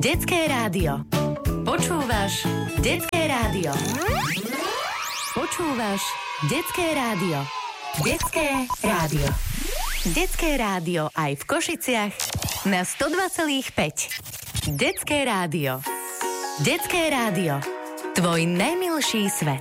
Detské rádio. Počúvaš Detské rádio. Počúvaš Detské rádio. Detské rádio. Detské rádio aj v Košiciach na 102,5. Detské rádio. Detské rádio. Tvoj najmilší svet.